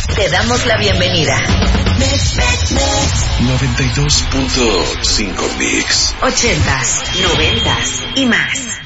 Te damos la bienvenida. 92.5 Mix. 80s, 90s y más.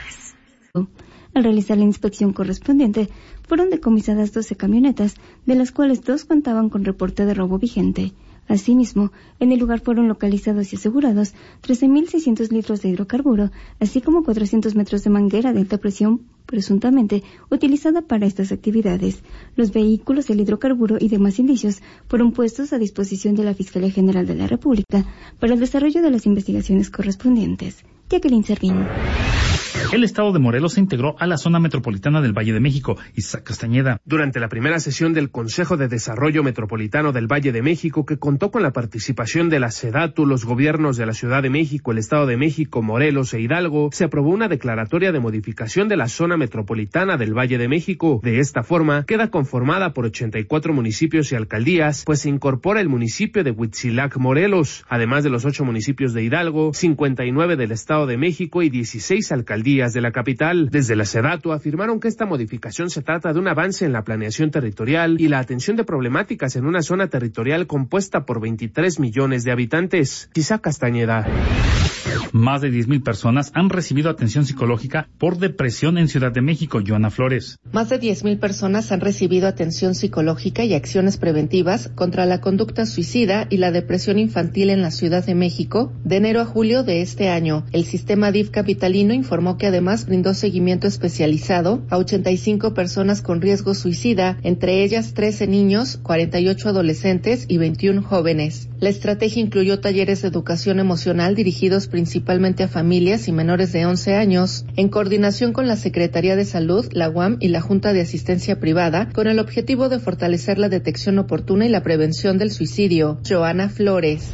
Al realizar la inspección correspondiente, fueron decomisadas 12 camionetas, de las cuales 2 contaban con reporte de robo vigente. Asimismo, en el lugar fueron localizados y asegurados 13.600 litros de hidrocarburo, así como 400 metros de manguera de alta presión, presuntamente utilizada para estas actividades. Los vehículos, el hidrocarburo y demás indicios fueron puestos a disposición de la Fiscalía General de la República para el desarrollo de las investigaciones correspondientes. Jacqueline Servín. El estado de Morelos se integró a la zona metropolitana del Valle de México. Isaac Castañeda. Durante la primera sesión del Consejo de Desarrollo Metropolitano del Valle de México, que contó con la participación de la SEDATU, los gobiernos de la Ciudad de México, el Estado de México, Morelos e Hidalgo, se aprobó una declaratoria de modificación de la zona metropolitana del Valle de México. De esta forma, queda conformada por 84 municipios y alcaldías, pues se incorpora el municipio de Huitzilac, Morelos, además de los 8 municipios de Hidalgo, 59 del Estado de México y 16 alcaldías de la capital. Desde la SEDATU afirmaron que esta modificación se trata de un avance en la planeación territorial y la atención de problemáticas en una zona territorial compuesta por 23 millones de habitantes. Isaac Castañeda. Más de 10,000 personas han recibido atención psicológica por depresión en Ciudad de México. Joana Flores. Más de 10,000 personas han recibido atención psicológica y acciones preventivas contra la conducta suicida y la depresión infantil en la Ciudad de México de enero a julio de este año. El sistema DIF capitalino informó que además brindó seguimiento especializado a 85 personas con riesgo suicida, entre ellas 13 niños, 48 adolescentes y 21 jóvenes. La estrategia incluyó talleres de educación emocional dirigidos principalmente a familias y menores de 11 años, en coordinación con la Secretaría de Salud, la UAM y la Junta de Asistencia Privada, con el objetivo de fortalecer la detección oportuna y la prevención del suicidio. Joana Flores.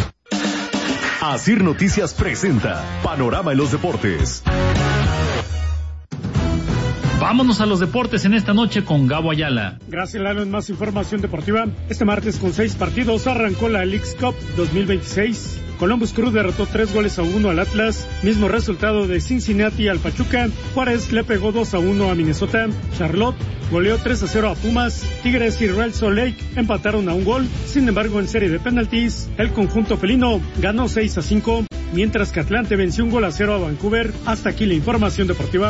Asir Noticias presenta Panorama en los Deportes. Vámonos a los deportes en esta noche con Gabo Ayala. Gracias, Lalo. En más información deportiva, este martes con 6 partidos arrancó la Leagues Cup 2026. Columbus Crew derrotó 3-1 al Atlas, mismo resultado de Cincinnati al Pachuca. Juárez le pegó 2-1 a Minnesota. Charlotte goleó 3-0 a Pumas. Tigres y Real Salt Lake empataron a un gol. Sin embargo, en serie de penaltis, el conjunto felino ganó 6-5, mientras que Atlante venció 1-0 a Vancouver. Hasta aquí la información deportiva.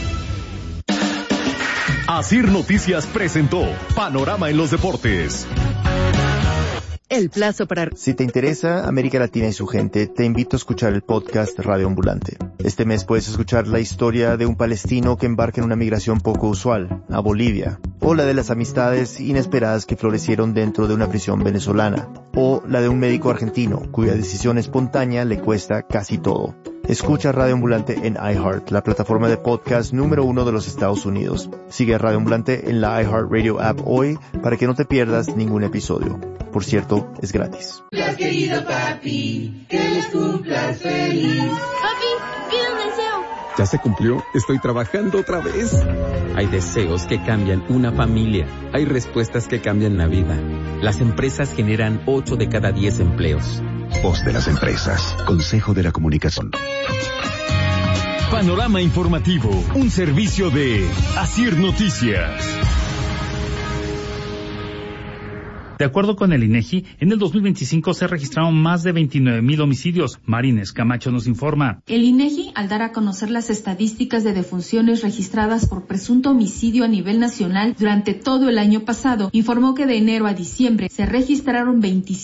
Asir Noticias presentó Panorama en los Deportes. El plazo para... Si te interesa América Latina y su gente, te invito a escuchar el podcast Radio Ambulante. Este mes puedes escuchar la historia de un palestino que embarca en una migración poco usual, a Bolivia, o la de las amistades inesperadas que florecieron dentro de una prisión venezolana, o la de un médico argentino cuya decisión espontánea le cuesta casi todo. Escucha Radio Ambulante en iHeart, la plataforma de podcast número 1 de los Estados Unidos. Sigue a Radio Ambulante en la iHeartRadio app hoy para que no te pierdas ningún episodio. Por cierto, es gratis. Querido papi, que les cumplas feliz. Papi, pide un deseo. Ya se cumplió, estoy trabajando otra vez. Hay deseos que cambian una familia. Hay respuestas que cambian la vida. Las empresas generan 8 de cada 10 empleos. Voz de las empresas. Consejo de la Comunicación. Panorama informativo. Un servicio de Asir Noticias. De acuerdo con el INEGI, en el 2025 se registraron más de 29,000 homicidios. Marines Camacho nos informa. El INEGI, al dar a conocer las estadísticas de defunciones registradas por presunto homicidio a nivel nacional durante todo el año pasado, informó que de enero a diciembre se registraron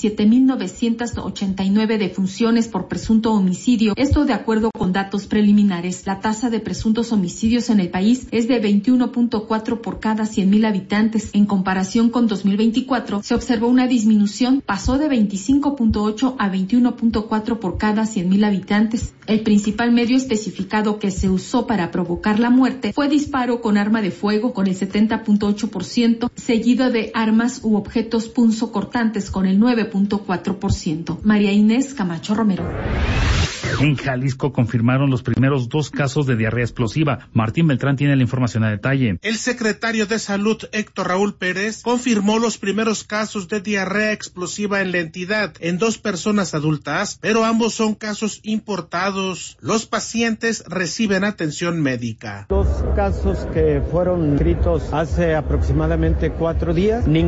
27,989 defunciones por presunto homicidio. Esto de acuerdo con datos preliminares. La tasa de presuntos homicidios en el país es de 21.4 por cada 100,000 habitantes. En comparación con 2024, se observó una disminución, pasó de 25.8 a 21.4 por cada 100,000 habitantes. El principal medio especificado que se usó para provocar la muerte fue disparo con arma de fuego con el 70.8%, seguido de armas u objetos punzocortantes con el 9.4%. María Inés Camacho Romero. En Jalisco confirmaron los primeros 2 casos de diarrea explosiva. Martín Beltrán tiene la información a detalle. El secretario de Salud, Héctor Raúl Pérez, confirmó los primeros casos de diarrea explosiva en la entidad en 2 personas adultas, pero ambos son casos importados. Los pacientes reciben atención médica. 2 casos que fueron escritos hace aproximadamente 4 días.